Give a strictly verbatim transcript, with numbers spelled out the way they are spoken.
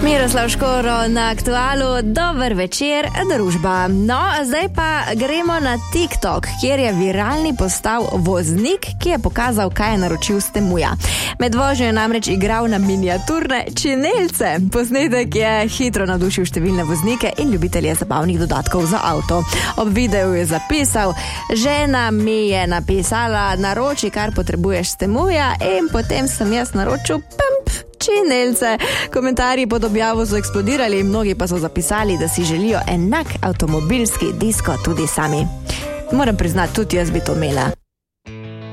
Miroslav Škoro na Aktualu, dober večer, družba. No, zdaj pa gremo na TikTok, kjer je viralni postal voznik, ki je pokazal, kaj je naročil s Temuja. Med vožnjo je namreč igral na miniaturne činelce. Posnetek je hitro navdušil številne voznike in ljubitelje zabavnih dodatkov za avto. Ob videu je zapisal: žena mi je napisala, naroči, kar potrebuješ s Temuja, in potem sem jaz naročil pemp činelce. Komentarji pod objavo so eksplodirali, mnogi pa so zapisali, da si želijo enak avtomobilski disko tudi sami. Moram priznati, tudi jaz bi to imela.